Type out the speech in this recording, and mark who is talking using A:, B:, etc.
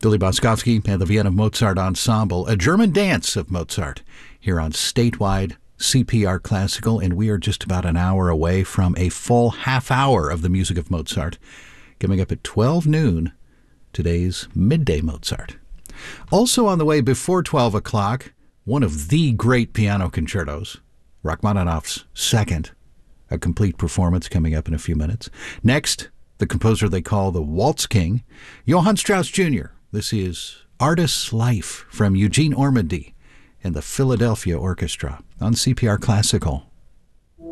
A: Billy Boskovsky and the Vienna Mozart Ensemble, a German dance of Mozart, here on statewide CPR Classical, and we are just about an hour away from a full half hour of the music of Mozart. Coming up at 12 noon, today's Midday Mozart. Also on the way before 12 o'clock, one of the great piano concertos, Rachmaninoff's Second, a complete performance coming up in a few minutes. Next, the composer they call the Waltz King, Johann Strauss Jr. This is Artist's Life from Eugene Ormandy and the Philadelphia Orchestra on CPR Classical.